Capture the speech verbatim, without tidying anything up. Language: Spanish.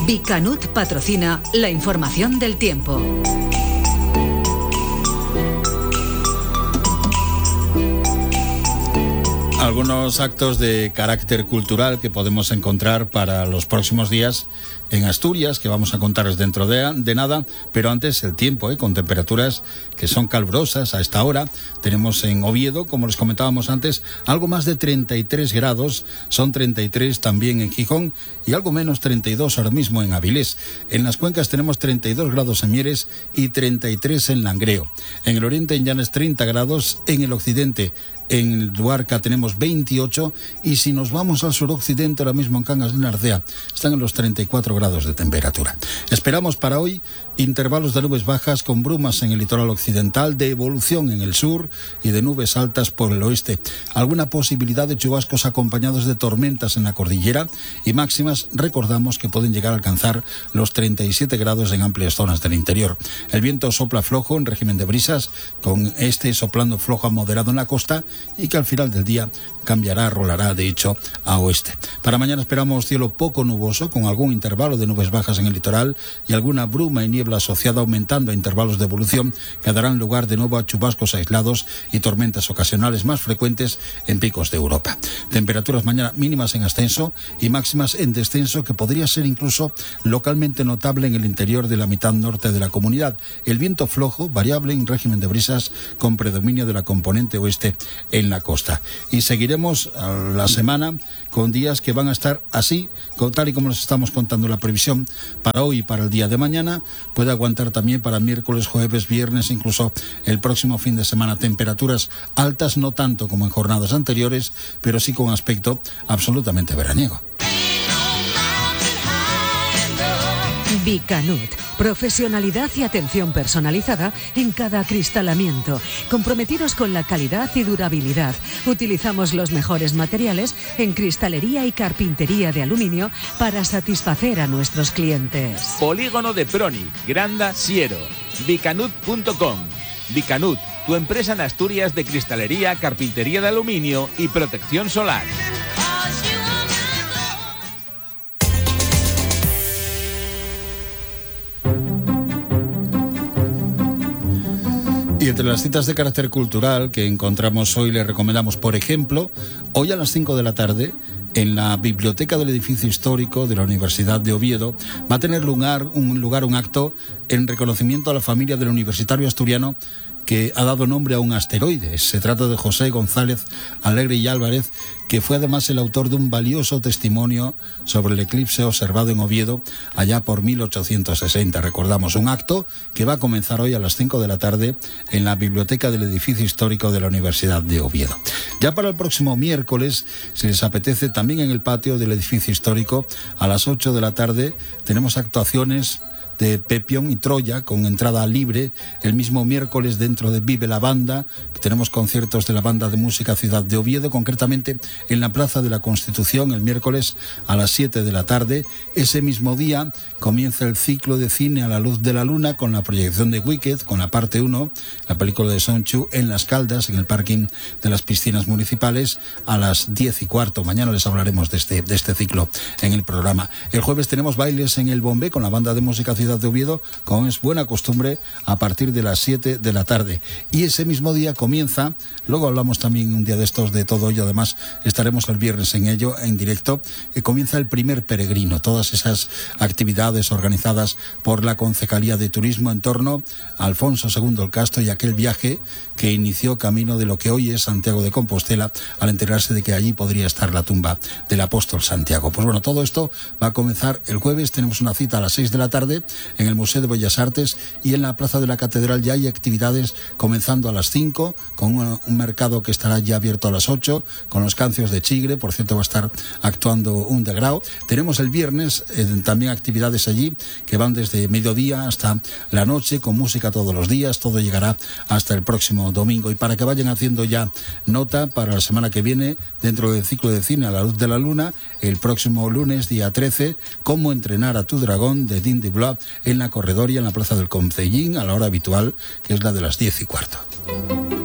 Bicanut patrocina la información del tiempo. Algunos actos de carácter cultural que podemos encontrar para los próximos días en Asturias, que vamos a contarles dentro de, de nada, pero antes el tiempo, ¿eh? Con temperaturas que son calurosas a esta hora. Tenemos en Oviedo, como les comentábamos antes, algo más de treinta y tres grados, son treinta y tres también en Gijón y algo menos treinta y dos ahora mismo en Avilés. En las cuencas tenemos treinta y dos grados en Mieres y treinta y tres en Langreo. En el oriente en Llanes treinta grados, en el occidente en Luarca tenemos veintiocho y si nos vamos al suroccidente ahora mismo en Cangas de Narcea están en los treinta y cuatro grados de temperatura. Esperamos para hoy intervalos de nubes bajas con brumas en el litoral occidental, de evolución en el sur y de nubes altas por el oeste. Alguna posibilidad de chubascos acompañados de tormentas en la cordillera y máximas, recordamos que pueden llegar a alcanzar los treinta y siete grados en amplias zonas del interior. El viento sopla flojo en régimen de brisas, con este soplando flojo a moderado en la costa y que al final del día cambiará, rolará de hecho a oeste. Para mañana esperamos cielo poco nuboso con algún intervalo de nubes bajas en el litoral y alguna bruma y niebla asociada aumentando a intervalos de evolución que darán lugar de nuevo a chubascos aislados y tormentas ocasionales más frecuentes en picos de Europa. Temperaturas mañana mínimas en ascenso y máximas en descenso que podría ser incluso localmente notable en el interior de la mitad norte de la comunidad. El viento flojo, variable en régimen de brisas con predominio de la componente oeste en la costa. Y seguiremos la semana con días que van a estar así, tal y como nos estamos contando la previsión para hoy y para el día de mañana. Puede aguantar también para miércoles, jueves, viernes, incluso el próximo fin de semana. Temperaturas altas, no tanto como en jornadas anteriores, pero sí con aspecto absolutamente veraniego. Bicanut, profesionalidad y atención personalizada en cada acristalamiento, comprometidos con la calidad y durabilidad. Utilizamos los mejores materiales en cristalería y carpintería de aluminio para satisfacer a nuestros clientes. Polígono de Proni, Granda, Siero, bicanut punto com. Bicanut, tu empresa en Asturias de cristalería, carpintería de aluminio y protección solar. Y entre las citas de carácter cultural que encontramos hoy, le recomendamos, por ejemplo, hoy a las cinco de la tarde, en la biblioteca del edificio histórico de la Universidad de Oviedo, va a tener lugar un, lugar un acto en reconocimiento a la familia del universitario asturiano que ha dado nombre a un asteroide. Se trata de José González Alegre y Álvarez, que fue además el autor de un valioso testimonio sobre el eclipse observado en Oviedo allá por mil ochocientos sesenta. Recordamos un acto que va a comenzar hoy a las cinco de la tarde en la biblioteca del edificio histórico de la Universidad de Oviedo. Ya para el próximo miércoles, si les apetece, también en el patio del edificio histórico, a las ocho de la tarde, tenemos actuaciones de Pepión y Troya con entrada libre. El mismo miércoles, dentro de Vive la Banda, tenemos conciertos de la Banda de Música Ciudad de Oviedo, concretamente en la Plaza de la Constitución, el miércoles a las siete de la tarde. Ese mismo día comienza el ciclo de cine A la Luz de la Luna con la proyección de Wicked, con la parte uno, la película de Son Chu, en Las Caldas, en el parking de las piscinas municipales, a las diez y cuarto. Mañana les hablaremos de este, de este ciclo en el programa. El jueves tenemos bailes en el Bombé con la Banda de Música Ciudad de Oviedo, como es buena costumbre, a partir de las siete de la tarde. Y ese mismo día comienza, luego hablamos también un día de estos de todo ello, además estaremos el viernes en ello, en directo, que comienza el primer peregrino, todas esas actividades organizadas por la Concejalía de Turismo en torno a Alfonso segundo el Casto y aquel viaje que inició camino de lo que hoy es Santiago de Compostela, al enterarse de que allí podría estar la tumba del apóstol Santiago. Pues bueno, todo esto va a comenzar el jueves. Tenemos una cita a las seis de la tarde en el Museo de Bellas Artes, y en la Plaza de la Catedral ya hay actividades comenzando a las cinco, con un, un mercado que estará ya abierto a las ocho, con los cancios de Chigre. Por cierto, va a estar actuando un de Grau. Tenemos el viernes eh, también actividades allí que van desde mediodía hasta la noche, con música todos los días. Todo llegará hasta el próximo domingo. Y para que vayan haciendo ya nota para la semana que viene, dentro del ciclo de cine A la Luz de la Luna, el próximo lunes, día trece, Cómo entrenar a tu dragón, de Dean DeBlois, en la Corredoria, en la Plaza del Concellín, a la hora habitual, que es la de las diez y cuarto.